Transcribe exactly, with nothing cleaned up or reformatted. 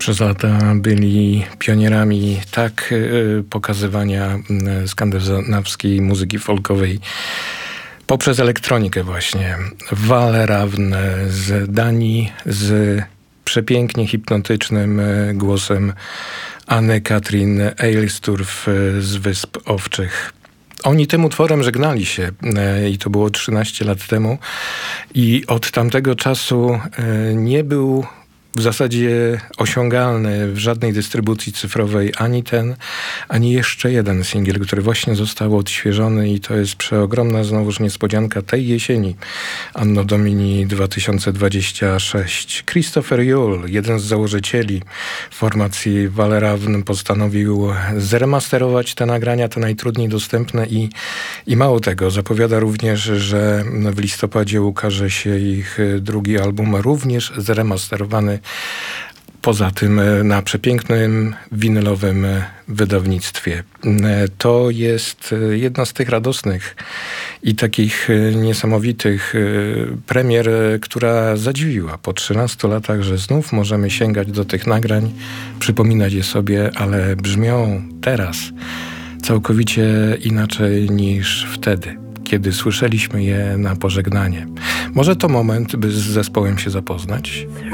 Przez lata byli pionierami tak y, pokazywania y, skandynawskiej muzyki folkowej poprzez elektronikę właśnie. Wale Ravn z Danii, z przepięknie hipnotycznym y, głosem Anne-Katrin Eilsturff y, z Wysp Owczych. Oni tym utworem żegnali się y, i to było trzynaście lat temu i od tamtego czasu y, nie był w zasadzie osiągalny w żadnej dystrybucji cyfrowej ani ten, ani jeszcze jeden singiel, który właśnie został odświeżony i to jest przeogromna znowuż niespodzianka tej jesieni Anno Domini dwa tysiące dwadzieścia sześć. Christopher Yuill, jeden z założycieli formacji Wale Ravn, postanowił zremasterować te nagrania, te najtrudniej dostępne i, i mało tego, zapowiada również, że w listopadzie ukaże się ich drugi album, również zremasterowany. Poza tym na przepięknym winylowym wydawnictwie. To jest jedna z tych radosnych i takich niesamowitych premier, która zadziwiła po trzynastu latach, że znów możemy sięgać do tych nagrań, przypominać je sobie, ale brzmią teraz całkowicie inaczej niż wtedy, kiedy słyszeliśmy je na pożegnanie. Może to moment, by z zespołem się zapoznać?